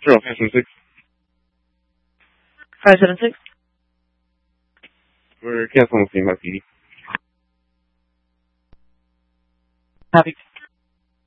Sure, 576. 576. We're canceling the scene by PD. Copy.